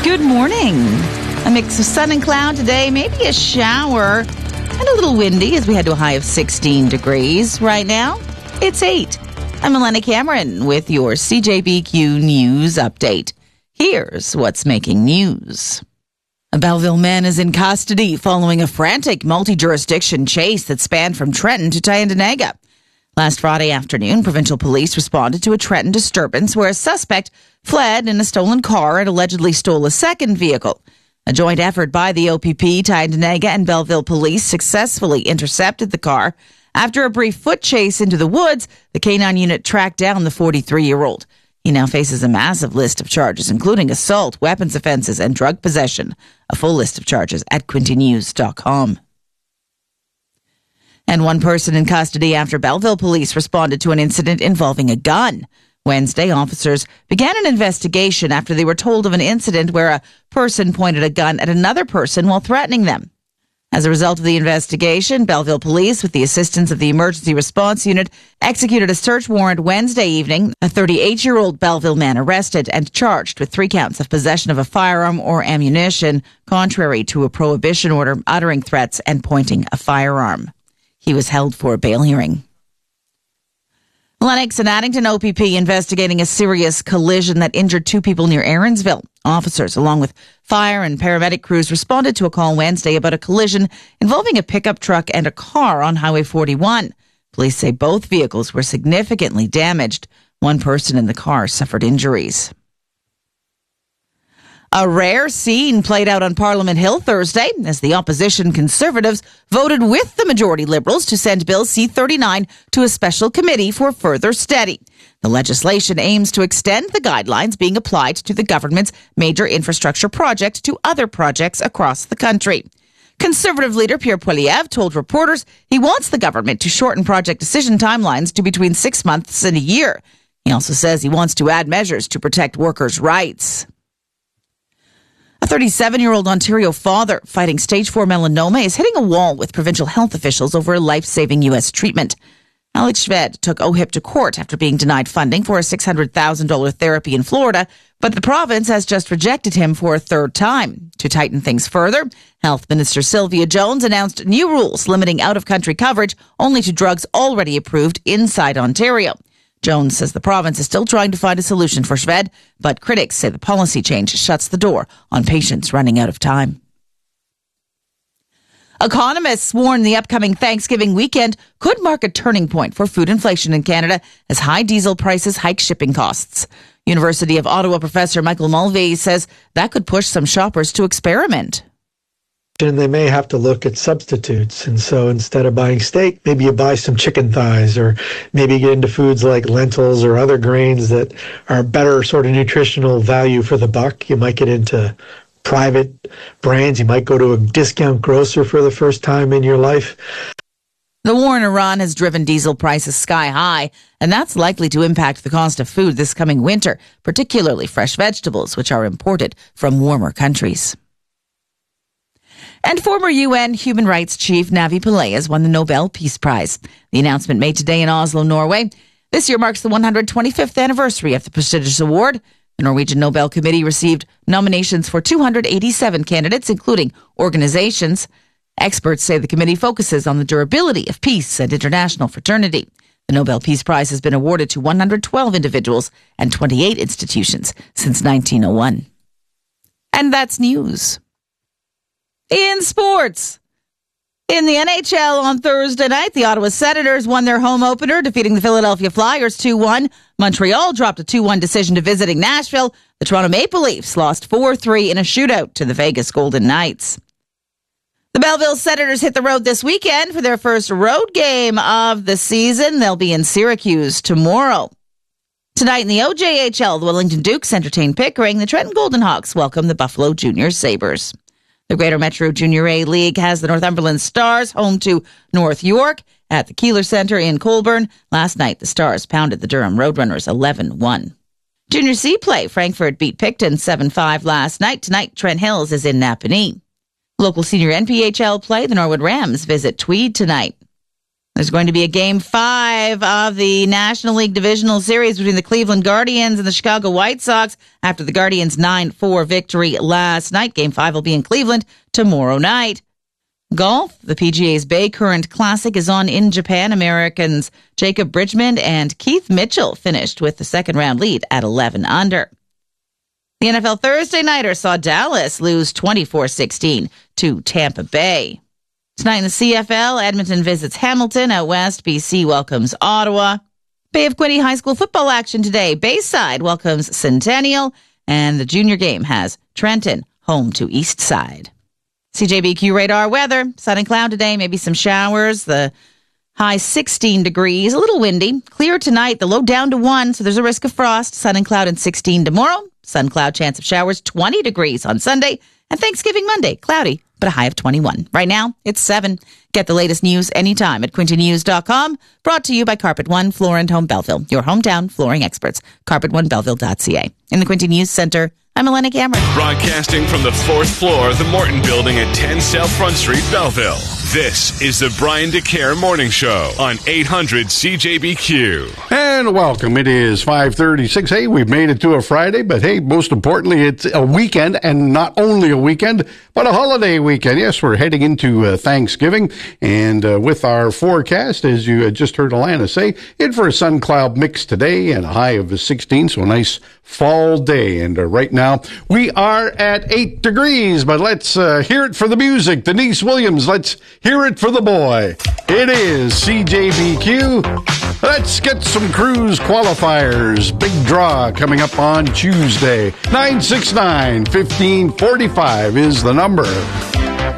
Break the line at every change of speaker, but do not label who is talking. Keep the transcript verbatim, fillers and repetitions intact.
Good morning. A mix of sun and cloud today, maybe a shower, and a little windy as we head to a high of sixteen degrees. Right now, it's eight. I'm Melanie Cameron with your C J B Q News Update. Here's what's making news. A Belleville man is in custody following a frantic multi-jurisdiction chase that spanned from Trenton to Tyendinaga. Last Friday afternoon, provincial police responded to a Trenton disturbance where a suspect fled in a stolen car and allegedly stole a second vehicle. A joint effort by the O P P, Tyendinaga, and Belleville police successfully intercepted the car. After a brief foot chase into the woods, the canine unit tracked down the forty-three-year-old. He now faces a massive list of charges, including assault, weapons offenses, and drug possession. A full list of charges at quinte news dot com. And one person in custody after Belleville police responded to an incident involving a gun. Wednesday, officers began an investigation after they were told of an incident where a person pointed a gun at another person while threatening them. As a result of the investigation, Belleville police, with the assistance of the Emergency Response Unit, executed a search warrant Wednesday evening. A thirty-eight-year-old Belleville man arrested and charged with three counts of possession of a firearm or ammunition, contrary to a prohibition order, uttering threats and pointing a firearm. He was held for a bail hearing. Lennox and Addington O P P investigating a serious collision that injured two people near Aaronsville. Officers, along with fire and paramedic crews, responded to a call Wednesday about a collision involving a pickup truck and a car on Highway forty-one. Police say both vehicles were significantly damaged. One person in the car suffered injuries. A rare scene played out on Parliament Hill Thursday as the opposition Conservatives voted with the majority Liberals to send Bill C thirty-nine to a special committee for further study. The legislation aims to extend the guidelines being applied to the government's major infrastructure project to other projects across the country. Conservative leader Pierre Poilievre told reporters he wants the government to shorten project decision timelines to between six months and a year. He also says he wants to add measures to protect workers' rights. A thirty-seven-year-old Ontario father fighting stage four melanoma is hitting a wall with provincial health officials over a life-saving U S treatment. Alex Shved took O H I P to court after being denied funding for a six hundred thousand dollars therapy in Florida, but the province has just rejected him for a third time. To tighten things further, Health Minister Sylvia Jones announced new rules limiting out-of-country coverage only to drugs already approved inside Ontario. Jones says the province is still trying to find a solution for Shved, but critics say the policy change shuts the door on patients running out of time. Economists warn the upcoming Thanksgiving weekend could mark a turning point for food inflation in Canada as high diesel prices hike shipping costs. University of Ottawa professor Michael Mulvey says that could push some shoppers to experiment.
And they may have to look at substitutes. And so instead of buying steak, maybe you buy some chicken thighs, or maybe get into foods like lentils or other grains that are better sort of nutritional value for the buck. You might get into private brands. You might go to a discount grocer for the first time in your life.
The war in Iran has driven diesel prices sky high, and that's likely to impact the cost of food this coming winter, particularly fresh vegetables, which are imported from warmer countries. And former U N Human Rights Chief Navi Pillay has won the Nobel Peace Prize. The announcement made today in Oslo, Norway. This year marks the one hundred twenty-fifth anniversary of the prestigious award. The Norwegian Nobel Committee received nominations for two hundred eighty-seven candidates, including organizations. Experts say the committee focuses on the durability of peace and international fraternity. The Nobel Peace Prize has been awarded to one hundred twelve individuals and twenty-eight institutions since nineteen oh one. And that's news. In sports, in the N H L on Thursday night, the Ottawa Senators won their home opener, defeating the Philadelphia Flyers two one. Montreal dropped a two one decision to visiting Nashville. The Toronto Maple Leafs lost four three in a shootout to the Vegas Golden Knights. The Belleville Senators hit the road this weekend for their first road game of the season. They'll be in Syracuse tomorrow. Tonight in the O J H L, the Wellington Dukes entertain Pickering. The Trenton Golden Hawks welcome the Buffalo Junior Sabres. The Greater Metro Junior A League has the Northumberland Stars home to North York at the Keeler Centre in Colborne. Last night, the Stars pounded the Durham Roadrunners eleven one. Junior C play, Frankfurt beat Picton seven five last night. Tonight, Trent Hills is in Napanee. Local senior N P H L play, the Norwood Rams visit Tweed tonight. There's going to be a game five of the National League Divisional Series between the Cleveland Guardians and the Chicago White Sox after the Guardians' nine four victory last night. Game five will be in Cleveland tomorrow night. Golf, the P G A's Bay Current Classic is on in Japan. Americans Jacob Bridgman and Keith Mitchell finished with the second round lead at eleven under. The N F L Thursday Nighter saw Dallas lose twenty-four sixteen to Tampa Bay. Tonight in the C F L, Edmonton visits Hamilton. Out west, B C welcomes Ottawa. Bay of Quinte High School football action today. Bayside welcomes Centennial, and the junior game has Trenton home to Eastside. C J B Q radar weather. Sun and cloud today, maybe some showers. The high sixteen degrees, a little windy. Clear tonight, the low down to one, so there's a risk of frost. Sun and cloud and sixteen tomorrow. Sun cloud chance of showers, twenty degrees on Sunday. And Thanksgiving Monday, cloudy, but a high of twenty-one. Right now, it's seven. Get the latest news anytime at quinte news dot com. Brought to you by Carpet One Floor and Home Belleville, your hometown flooring experts. carpet one belleville dot c a. In the Quinte News Center, I'm Elena Cameron.
Broadcasting from the fourth floor of the Morton Building at ten South Front Street, Belleville. This is the Brian DeCare Morning Show on eight hundred C J B Q.
And welcome. It is five thirty-six. Hey, we've made it to a Friday, but hey, most importantly, it's a weekend, and not only a weekend, but a holiday weekend. Yes, we're heading into uh, Thanksgiving, and uh, with our forecast, as you uh, just heard Alana say, in for a sun-cloud mix today and a high of sixteen, so a nice fall day. And uh, right now, we are at eight degrees, but let's uh, hear it for the music. Denise Williams, let's hear it for the boy. It is C J B Q. Let's get some cruise qualifiers. Big draw coming up on Tuesday. nine six nine, one five four five is the number.